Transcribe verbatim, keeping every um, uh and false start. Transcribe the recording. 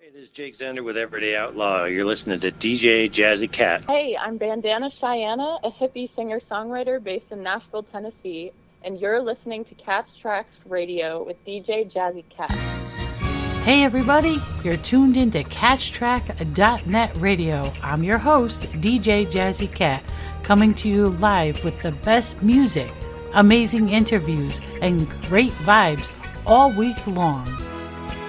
Hey, this is Jake Zender with Everyday Outlaw. You're listening to D J Jazzy Cat. Hey, I'm Bandana Cheyenne, a hippie singer-songwriter based in Nashville, Tennessee, and you're listening to Cat's Tracks Radio with D J Jazzy Cat. Hey everybody, you're tuned into catch track dot net radio. I'm your host, D J Jazzy Cat, coming to you live with the best music, amazing interviews, and great vibes all week long.